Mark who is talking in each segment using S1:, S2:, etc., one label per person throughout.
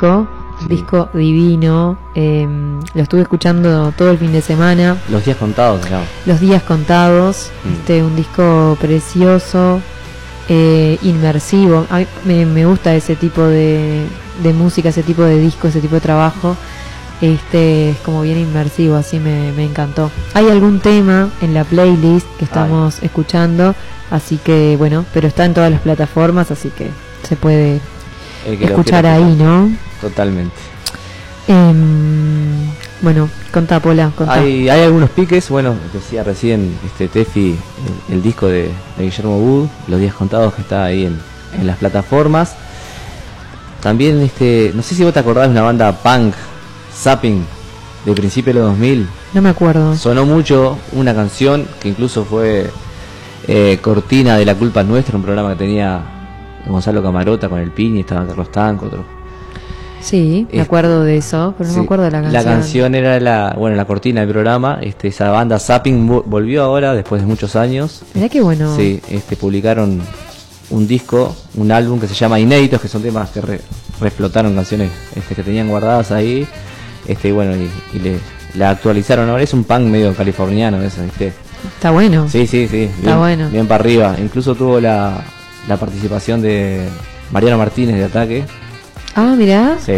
S1: disco, un disco divino. Lo estuve escuchando todo el fin de semana.
S2: Los días contados, digamos.
S1: Los días contados. Un disco precioso, inmersivo. A mí me gusta ese tipo de música, ese tipo de disco, ese tipo de trabajo. Es como bien inmersivo, así me encantó. Hay algún tema en la playlist que estamos escuchando, así que bueno, pero está en todas las plataformas, así que se puede escuchar ahí, ¿no?
S2: Totalmente.
S1: Bueno, contá, Pola, contá.
S2: Hay algunos piques, bueno, decía recién Tefi, el disco de Guillermo Wood, Los días contados, que está ahí en las plataformas. También no sé si vos te acordás de una banda punk, Zapping, de principios de los 2000.
S1: No me acuerdo.
S2: Sonó mucho una canción que incluso fue cortina de La culpa es nuestra, un programa que tenía Gonzalo Camarota con el Piñi, estaba Carlos Tanco, otro.
S1: Sí, me acuerdo de eso, pero no me acuerdo de la canción.
S2: La canción era la cortina del programa. Esa banda Zapping volvió ahora después de muchos años.
S1: Mirá qué bueno.
S2: Sí, publicaron un disco, un álbum que se llama Inéditos, que son temas que reflotaron canciones que tenían guardadas ahí. Y la actualizaron ahora. Es un punk medio californiano eso, ¿viste?
S1: Está bueno.
S2: Sí,
S1: está bueno.
S2: Bien para arriba. Incluso tuvo la participación de Mariano Martínez de Ataque.
S1: Ah, mirá.
S2: Sí.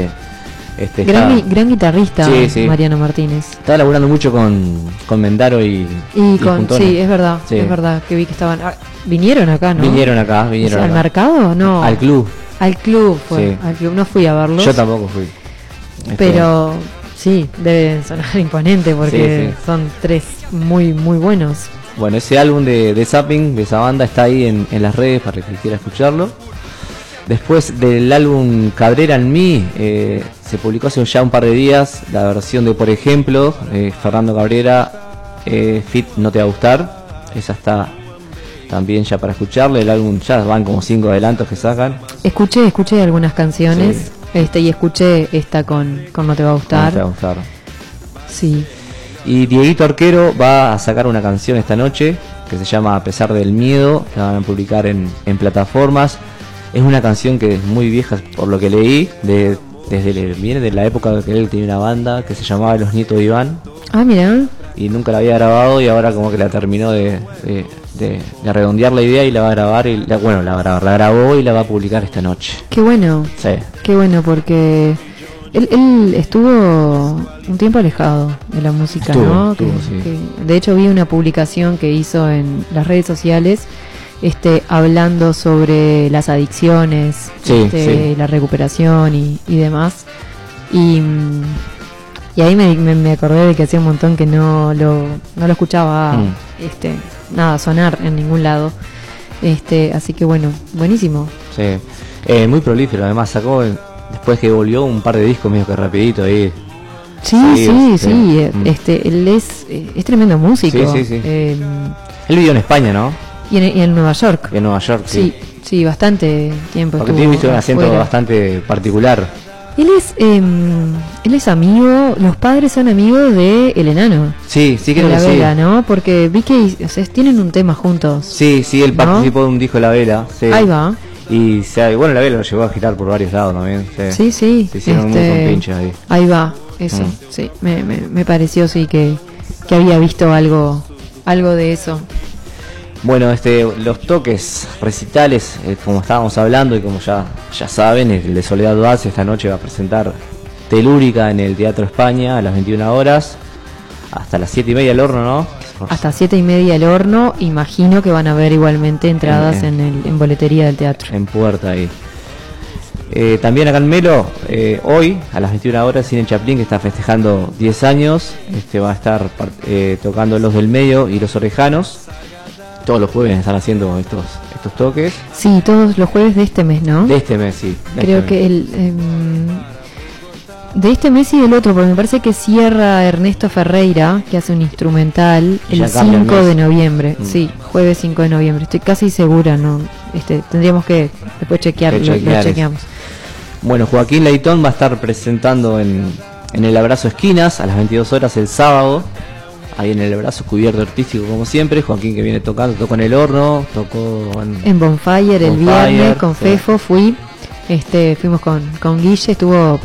S1: Gran guitarrista, sí. Mariano Martínez.
S2: Estaba laburando mucho con Mendaro y
S1: sí, es verdad, es verdad que vi que estaban. Vinieron acá, ¿no?
S2: Vinieron acá.
S1: ¿Al mercado? No.
S2: Al club.
S1: Al club fue.
S2: Sí.
S1: Al club no fui a verlos.
S2: Yo tampoco fui.
S1: Pero sí, debe sonar imponente porque son tres muy muy buenos.
S2: Bueno, ese álbum de Zapping, de esa banda, está ahí en las redes para que quiera escucharlo. Después del álbum Cabrera en mí, se publicó hace ya un par de días la versión de Por ejemplo, Fernando Cabrera, Fit No Te Va a Gustar. Esa está también ya para escucharle. El álbum ya van como 5 adelantos que sacan.
S1: Escuché algunas canciones, y escuché esta con No Te Va a Gustar.
S2: No Te Va a Gustar.
S1: Sí.
S2: Y Dieguito Arquero va a sacar una canción esta noche que se llama A pesar del miedo, la van a publicar en plataformas. Es una canción que es muy vieja por lo que leí, viene de la época que él tenía una banda que se llamaba Los Nietos de Iván.
S1: Ah, mira.
S2: Y nunca la había grabado y ahora como que la terminó de redondear la idea y la va a grabar y la grabó y la va a publicar esta noche.
S1: Qué bueno.
S2: Sí.
S1: Qué bueno porque él estuvo un tiempo alejado de la música, ¿no?
S2: Sí.
S1: De hecho vi una publicación que hizo en las redes sociales hablando sobre las adicciones, la recuperación y demás. Y ahí me acordé de que hacía un montón que no lo escuchaba nada sonar en ningún lado. Así que bueno, buenísimo.
S2: Sí. Muy prolífero, además sacó después que volvió un par de discos medio que rapidito ahí.
S1: Sí. Él es tremendo músico.
S2: Sí. Él vivió en España, ¿no?
S1: Y en Nueva York.
S2: En Nueva York, sí.
S1: Sí, bastante tiempo.
S2: Porque tiene un acento bastante particular.
S1: Él es amigo, los padres son amigos de El Enano.
S2: Sí, creo que sí.
S1: Vela, ¿no? Porque vi que tienen un tema juntos.
S2: Sí, él participó de un disco de La Vela. Sí.
S1: Ahí va.
S2: Y bueno, La Vela lo llevó a girar por varios lados también.
S1: Sí.
S2: Se hicieron muy compinches ahí.
S1: Ahí va, eso. Sí, me pareció que había visto algo de eso.
S2: Bueno, los toques recitales, como estábamos hablando y como ya saben, el de Soledad Duaz esta noche va a presentar Telúrica en el Teatro España a las 21 horas, hasta las 7:30 al horno, ¿no?
S1: Hasta 7:30 al horno, imagino que van a haber igualmente entradas en boletería del teatro. En
S2: puerta ahí. También acá en Melo, hoy a las 21 horas, Cine Chaplin, que está festejando 10 años, va a estar tocando Los del Medio y Los Orejanos. Todos los jueves están haciendo estos toques.
S1: Sí, todos los jueves de este mes, ¿no?
S2: De este mes, sí.
S1: Creo que de este mes y del otro, porque me parece que cierra Ernesto Ferreira, que hace un instrumental, el 5 de noviembre. Sí, jueves 5 de noviembre. Estoy casi segura, ¿no? Tendríamos que después chequearlo. Lo chequeamos.
S2: Bueno, Joaquín Leitón va a estar presentando en el Abrazo Esquinas a las 22 horas el sábado. Ahí en el Abrazo, cubierto artístico como siempre. Joaquín, que viene tocó en El Horno, tocó
S1: en Bonfire el viernes con Fefo. Fuimos con Guille, estuvo